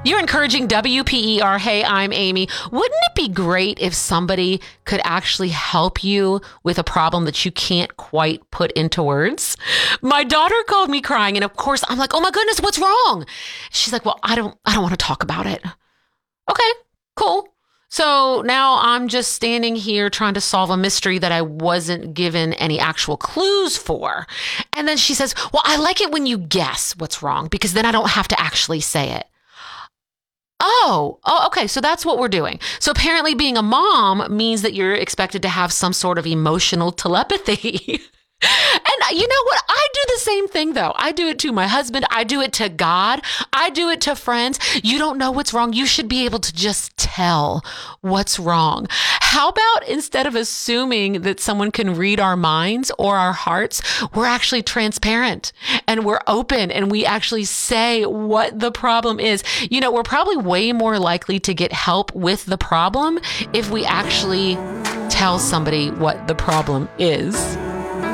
You're encouraging WPER. Hey, I'm Amy. Wouldn't it be great if somebody could actually help you with a problem that you can't quite put into words? My daughter called me crying, and of course I'm like, oh my goodness, what's wrong? She's like, well, I don't want to talk about it. Okay, cool. So now I'm just standing here trying to solve a mystery that I wasn't given any actual clues for. And then she says, well, I like it when you guess what's wrong because then I don't have to actually say it. Oh, okay. So that's what we're doing. So apparently being a mom means that you're expected to have some sort of emotional telepathy. And you know what? I do the same thing, though. I do it to my husband. I do it to God. I do it to friends. You don't know what's wrong. You should be able to just tell what's wrong. How about instead of assuming that someone can read our minds or our hearts, we're actually transparent and we're open and we actually say what the problem is. You know, we're probably way more likely to get help with the problem if we actually tell somebody what the problem is.